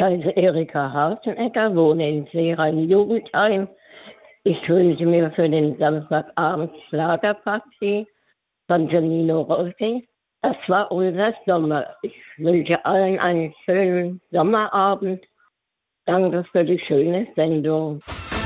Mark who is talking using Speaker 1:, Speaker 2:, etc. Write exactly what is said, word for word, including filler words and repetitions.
Speaker 1: heiße Erika Hartenecker, wohne in Seeheim Jugendheim. Ich wünsche mir für den Samstagabend Schlagerparty von Giannino Rossi. Das war unser Sommer. Ich wünsche allen einen schönen Sommerabend. Danke für die schöne Sendung.